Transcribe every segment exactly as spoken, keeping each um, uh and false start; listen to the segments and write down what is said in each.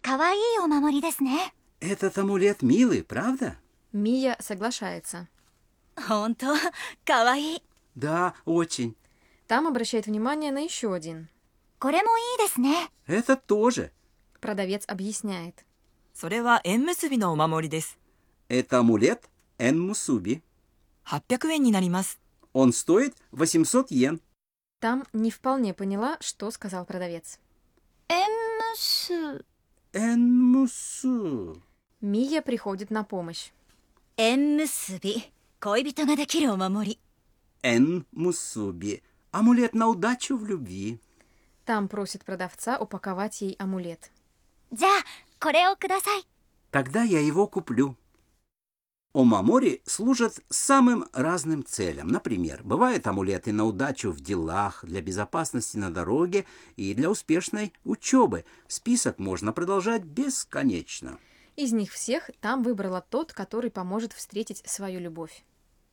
かわいいお守りですね。 Этот амулет милый, правда? Мия соглашается. 本当、かわいい。 Да, очень. Там обращает внимание на еще один. これもいいですね。 Это тоже. Продавец объясняет. それは縁結びのお守りです。 Это амулет Эн-Мусуби. はっぴゃくえんになります。 Он стоит восемьсот йен. Там не вполне поняла, что сказал продавец. 縁結 Эн-Мусу. Мия приходит на помощь. 縁結び、恋人ができるお守り。 Эн-Мусуби. Амулет на удачу в любви. Там просит продавца упаковать ей амулет. じゃあ、これをください。 Тогда я его куплю. Омамори служат самым разным целям. Например, бывают амулеты на удачу в делах, для безопасности на дороге и для успешной учебы. Список можно продолжать бесконечно. Из них всех там выбрала тот, который поможет встретить свою любовь.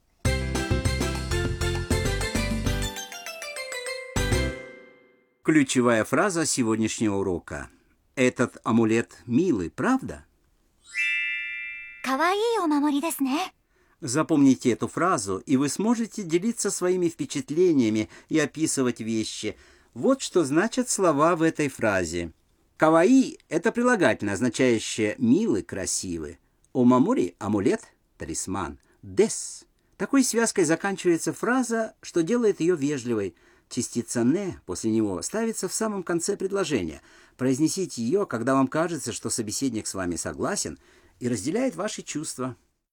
Ключевая фраза сегодняшнего урока. Этот амулет милый, правда? かわいいお守りですね。 Запомните эту фразу, и вы сможете делиться своими впечатлениями и описывать вещи. Вот что значат слова в этой фразе. Каваи – это прилагательное, означающее «милый», «красивый». Омамори – амулет, талисман. Дес. Такой связкой заканчивается фраза, что делает ее вежливой. Частица «не» после него ставится в самом конце предложения. Произнесите ее, когда вам кажется, что собеседник с вами согласен и разделяет ваши чувства.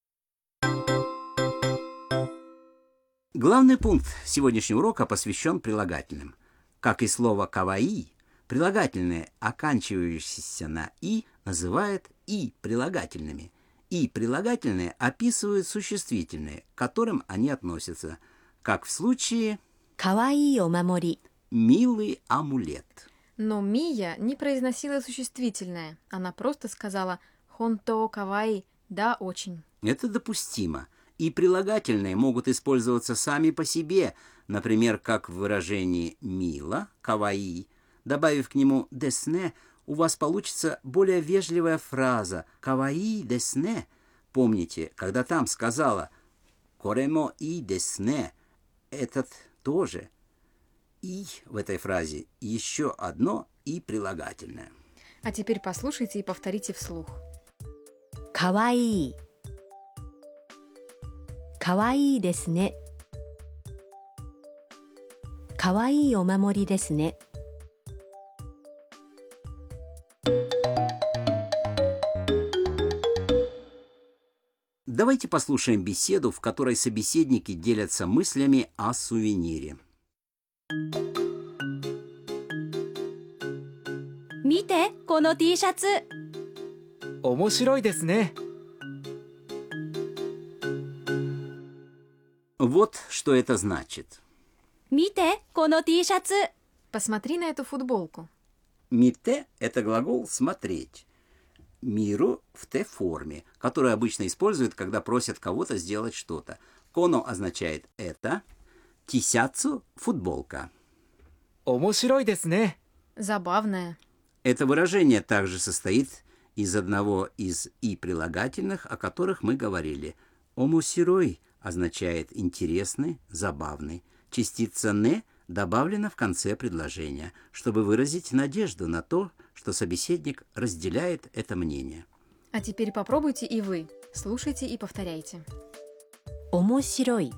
Главный пункт сегодняшнего урока посвящен прилагательным. Как и слово «каваи», прилагательные, оканчивающиеся на «и», называют «и» прилагательными. «И» прилагательные описывают существительные, к которым они относятся, как в случае かわいいお守り。 «милый амулет». Но Мия не произносила существительное. Она просто сказала «хонто кавай», да, очень. Это допустимо. И прилагательные могут использоваться сами по себе, например, как в выражении «мило», «каваи». Добавив к нему «десне», у вас получится более вежливая фраза «каваи десне». Помните, когда там сказала «коремо и десне», этот тоже. «И» в этой фразе еще одно «и» прилагательное. А теперь послушайте и повторите вслух. かわいい。かわいいですね。かわいいお守りですね。 Давайте послушаем беседу, в которой собеседники делятся мыслями о сувенире. 見て、この T シャツ。 面白いですね。 Вот что это значит. 見て、この T シャツ。 Посмотри на эту футболку. «Мите» — это глагол «смотреть». «Миру» в «те» форме, которую обычно используют, когда просят кого-то сделать что-то. «Коно» означает «это», «тисяцу» — «футболка». 面白いですね。 Забавная. Это выражение также состоит из одного из «и» прилагательных, о которых мы говорили. «Омосирой» означает «интересный», «забавный». Частица «не» добавлена в конце предложения, чтобы выразить надежду на то, что собеседник разделяет это мнение. А теперь попробуйте и вы. Слушайте и повторяйте. 面白い。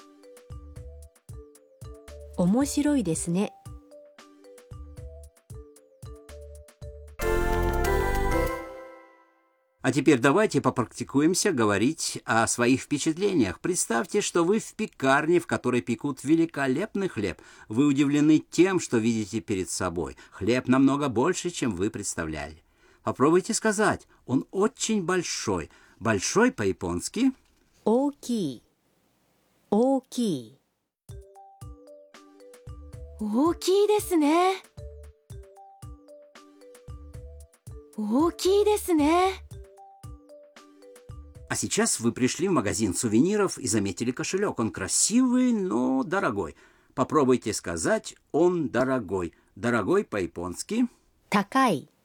面白いですね。 А теперь давайте попрактикуемся говорить о своих впечатлениях. Представьте, что вы в пекарне, в которой пекут великолепный хлеб. Вы удивлены тем, что видите перед собой. Хлеб намного больше, чем вы представляли. Попробуйте сказать, он очень большой. Большой по-японски 大きい。大きい。大きいですね。大きいですね。 А сейчас вы пришли в магазин сувениров и заметили кошелек. Он красивый, но дорогой. Попробуйте сказать «он дорогой». Дорогой по-японски 高い。